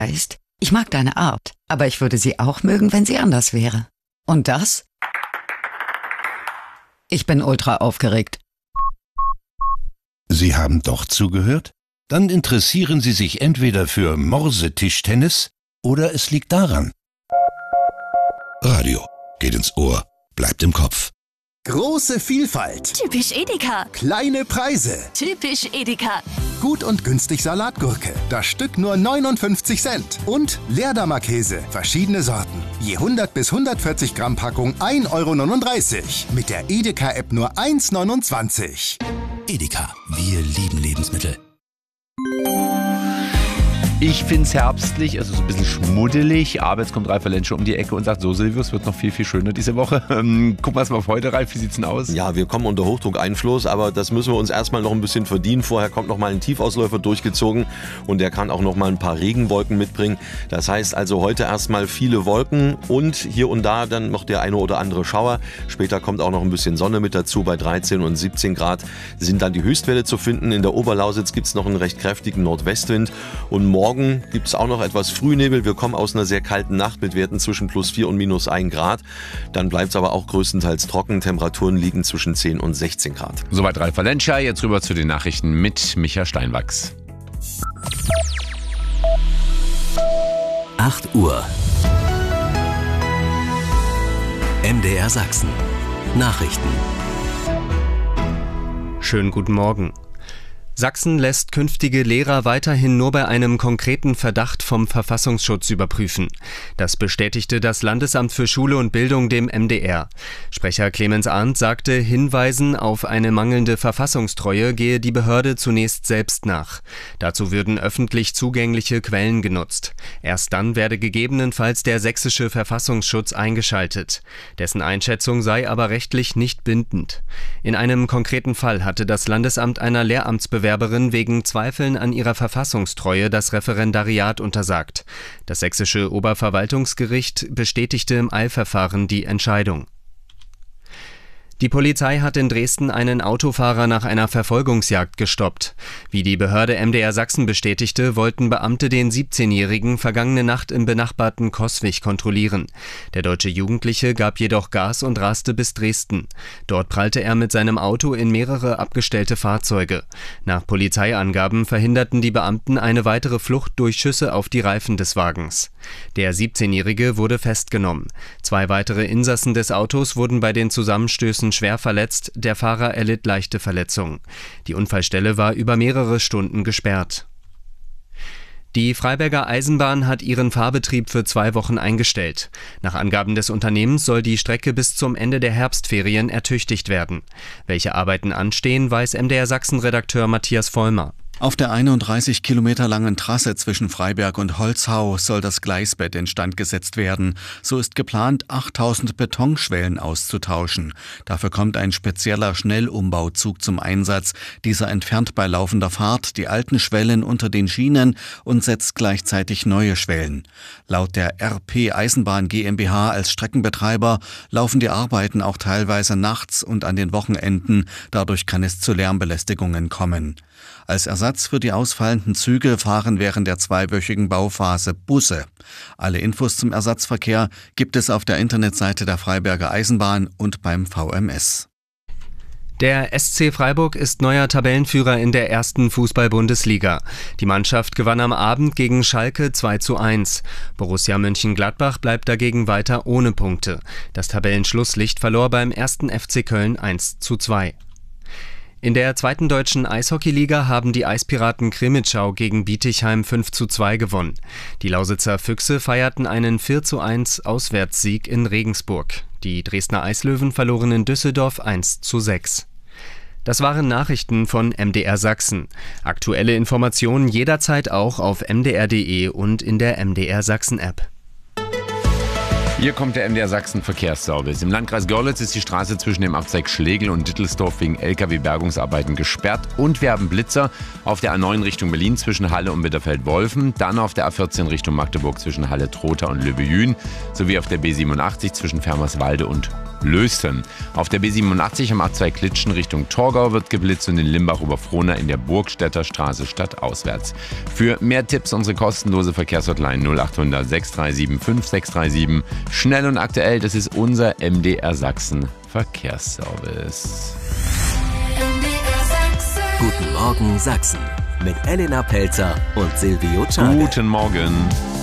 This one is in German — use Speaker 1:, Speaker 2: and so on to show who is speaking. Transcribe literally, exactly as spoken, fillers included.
Speaker 1: Weißt, ich mag deine Art, aber ich würde sie auch mögen, wenn sie anders wäre. Und das? Ich bin ultra aufgeregt.
Speaker 2: Sie haben doch zugehört? Dann interessieren Sie sich entweder für Morsetischtennis oder es liegt daran. Radio geht ins Ohr, bleibt im Kopf.
Speaker 3: Große Vielfalt.
Speaker 4: Typisch Edeka.
Speaker 3: Kleine Preise.
Speaker 4: Typisch Edeka.
Speaker 3: Gut und günstig Salatgurke. Das Stück nur neunundfünfzig Cent. Und Leerdammer Käse. Verschiedene Sorten. Je hundert bis hundertvierzig Gramm Packung ein Euro neununddreißig. Mit der Edeka-App nur eins neunundzwanzig.
Speaker 5: Edeka. Wir lieben Lebensmittel.
Speaker 6: Ich finde es herbstlich, also so ein bisschen schmuddelig, aber jetzt kommt Ralf Valensche um die Ecke und sagt, so Silvius, wird noch viel, viel schöner diese Woche. Ähm, gucken wir es mal auf heute, Ralf, wie sieht's denn aus?
Speaker 7: Ja, wir kommen unter Hochdruckeinfluss, aber das müssen wir uns erstmal noch ein bisschen verdienen. Vorher kommt noch mal ein Tiefausläufer durchgezogen und der kann auch noch mal ein paar Regenwolken mitbringen. Das heißt also heute erstmal viele Wolken und hier und da dann noch der eine oder andere Schauer. Später kommt auch noch ein bisschen Sonne mit dazu. Bei dreizehn und siebzehn Grad sind dann die Höchstwerte zu finden. In der Oberlausitz gibt es noch einen recht kräftigen Nordwestwind und morgen Morgen gibt es auch noch etwas Frühnebel. Wir kommen aus einer sehr kalten Nacht mit Werten zwischen plus vier und minus ein Grad. Dann bleibt es aber auch größtenteils trocken. Temperaturen liegen zwischen zehn und sechzehn Grad.
Speaker 6: Soweit Ralf Valensche. Jetzt rüber zu den Nachrichten mit Micha Steinwachs.
Speaker 5: acht Uhr. M D R Sachsen. Nachrichten.
Speaker 8: Schönen guten Morgen. Sachsen lässt künftige Lehrer weiterhin nur bei einem konkreten Verdacht vom Verfassungsschutz überprüfen. Das bestätigte das Landesamt für Schule und Bildung dem M D R. Sprecher Clemens Arndt sagte, Hinweisen auf eine mangelnde Verfassungstreue gehe die Behörde zunächst selbst nach. Dazu würden öffentlich zugängliche Quellen genutzt. Erst dann werde gegebenenfalls der sächsische Verfassungsschutz eingeschaltet. Dessen Einschätzung sei aber rechtlich nicht bindend. In einem konkreten Fall hatte das Landesamt einer Lehramtsbewerberin wegen Zweifeln an ihrer Verfassungstreue das Referendariat untersagt. Das sächsische Oberverwaltungsgericht bestätigte im Eilverfahren die Entscheidung. Die Polizei hat in Dresden einen Autofahrer nach einer Verfolgungsjagd gestoppt. Wie die Behörde M D R Sachsen bestätigte, wollten Beamte den siebzehnjährigen vergangene Nacht im benachbarten Coswig kontrollieren. Der deutsche Jugendliche gab jedoch Gas und raste bis Dresden. Dort prallte er mit seinem Auto in mehrere abgestellte Fahrzeuge. Nach Polizeiangaben verhinderten die Beamten eine weitere Flucht durch Schüsse auf die Reifen des Wagens. Der siebzehnjährige wurde festgenommen. Zwei weitere Insassen des Autos wurden bei den Zusammenstößen schwer verletzt, der Fahrer erlitt leichte Verletzungen. Die Unfallstelle war über mehrere Stunden gesperrt. Die Freiberger Eisenbahn hat ihren Fahrbetrieb für zwei Wochen eingestellt. Nach Angaben des Unternehmens soll die Strecke bis zum Ende der Herbstferien ertüchtigt werden. Welche Arbeiten anstehen, weiß M D R Sachsen-Redakteur Matthias Vollmer.
Speaker 9: Auf der einunddreißig Kilometer langen Trasse zwischen Freiberg und Holzhau soll das Gleisbett instand gesetzt werden. So ist geplant, achttausend Betonschwellen auszutauschen. Dafür kommt ein spezieller Schnellumbauzug zum Einsatz. Dieser entfernt bei laufender Fahrt die alten Schwellen unter den Schienen und setzt gleichzeitig neue Schwellen. Laut der R P Eisenbahn GmbH als Streckenbetreiber laufen die Arbeiten auch teilweise nachts und an den Wochenenden. Dadurch kann es zu Lärmbelästigungen kommen. Als Ersatz für die ausfallenden Züge fahren während der zweiwöchigen Bauphase Busse. Alle Infos zum Ersatzverkehr gibt es auf der Internetseite der Freiberger Eisenbahn und beim V M S.
Speaker 8: Der S C Freiburg ist neuer Tabellenführer in der ersten Fußball-Bundesliga. Die Mannschaft gewann am Abend gegen Schalke zwei zu eins. Borussia Mönchengladbach bleibt dagegen weiter ohne Punkte. Das Tabellenschlusslicht verlor beim ersten F C Köln eins zu zwei. In der zweiten deutschen Eishockeyliga haben die Eispiraten Krimitschau gegen Bietigheim fünf zu zwei gewonnen. Die Lausitzer Füchse feierten einen vier zu eins Auswärtssieg in Regensburg. Die Dresdner Eislöwen verloren in Düsseldorf eins zu sechs. Das waren Nachrichten von M D R Sachsen. Aktuelle Informationen jederzeit auch auf m d r punkt d e und in der M D R Sachsen App.
Speaker 6: Hier kommt der M D R Sachsen Verkehrsservice. Im Landkreis Görlitz ist die Straße zwischen dem Abzweig Schlegel und Dittelsdorf wegen L K W-Bergungsarbeiten gesperrt. Und wir haben Blitzer auf der A neun Richtung Berlin zwischen Halle und Bitterfeld-Wolfen. Dann auf der A vierzehn Richtung Magdeburg zwischen Halle-Trotha und Löbejün. Sowie auf der B siebenundachtzig zwischen Fermerswalde und Lösten. Auf der B siebenundachtzig am Abzweig Klitschen Richtung Torgau wird geblitzt und in Limbach-Oberfrohna in der Burgstädter Straße stadtauswärts. Für mehr Tipps unsere kostenlose Verkehrshotline null achthundert sechs drei sieben fünf sechs drei sieben. Schnell und aktuell, das ist unser M D R Sachsen Verkehrsservice.
Speaker 5: Guten Morgen Sachsen mit Elena Pelzer und Silvio Czarne.
Speaker 6: Guten Morgen.